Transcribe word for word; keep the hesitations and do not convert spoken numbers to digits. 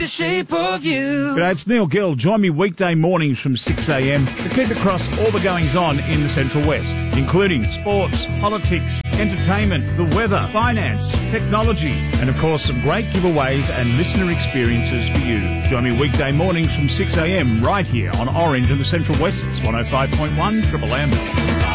The shape of you. G'day, it's Neil Gill. Join me weekday mornings from six a m to keep across all the goings-on in the Central West, including sports, politics, entertainment, the weather, finance, technology, and of course some great giveaways and listener experiences for you. Join me weekday mornings from six a m right here on Orange in the Central West. It's one oh five point one Triple M.